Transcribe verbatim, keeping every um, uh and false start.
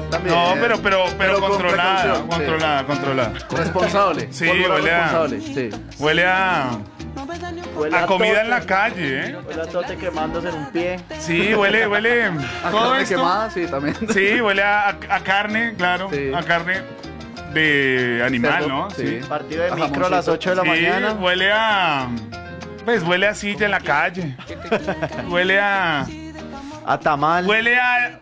También. No, pero, pero, pero, Pero con controlada, precaución, sí. controlada, controlada. Responsable. Sí, pólvora huele a- responsable, sí. Huele a, Huele a comida tote, en la calle, ¿eh? Huele a tote quemándose en un pie. Sí, huele, huele. A Todo carne esto. quemada, sí, también. Sí, huele a, a carne, claro. Sí. A carne de animal, Cerdo, ¿no? sí. Partido de A micro a las jamoncito. ocho de la Sí, mañana. huele a. Pues huele a silla en la calle. Huele a. A tamal. Huele a